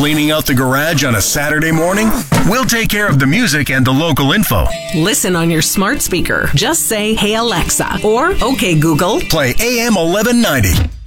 Cleaning out the garage on a Saturday morning? We'll take care of the music and the local info. Listen on your smart speaker. Just say, "Hey Alexa," or "Okay Google." Play AM 1190.